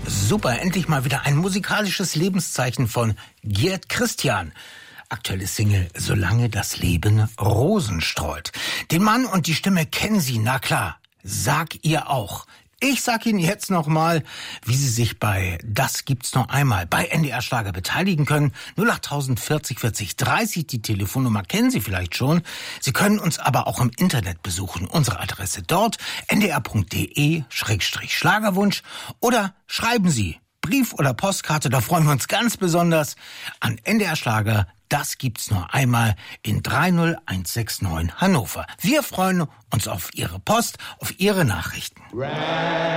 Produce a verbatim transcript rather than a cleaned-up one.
Super, endlich mal wieder ein musikalisches Lebenszeichen von Gerd Christian. Aktuelle Single Solange das Leben Rosen streut. Den Mann und die Stimme kennen Sie, na klar. Sag ihr auch. Ich sag Ihnen jetzt nochmal, wie Sie sich bei Das gibt's noch einmal bei N D R Schlager beteiligen können. null acht vierzig vierzig dreißig, die Telefonnummer kennen Sie vielleicht schon. Sie können uns aber auch im Internet besuchen. Unsere Adresse dort, n d r punkt d e Schrägstrich Schlagerwunsch, oder schreiben Sie Brief oder Postkarte, da freuen wir uns ganz besonders, an N D R Schlager. Das gibt's nur einmal in drei null eins sechs neun Hannover. Wir freuen uns auf Ihre Post, auf Ihre Nachrichten.